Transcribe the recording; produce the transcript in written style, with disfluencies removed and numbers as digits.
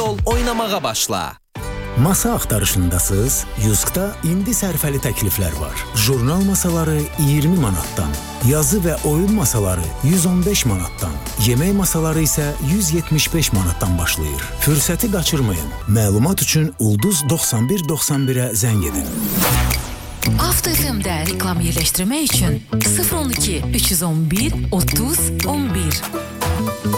ol, oynamağa başla. Masa axtarışındasınız? Yuskda indi sərfəli təkliflər var. Jurnal masaları 20 manatdan, yazı və oyun masaları 115 manatdan, yemək masaları isə 175 manatdan başlayır. Fürsəti qaçırmayın. Məlumat üçün Ulduz 9191-ə zəng edin. Avto FM-də reklam yerləşdirmək üçün 012 311 30 11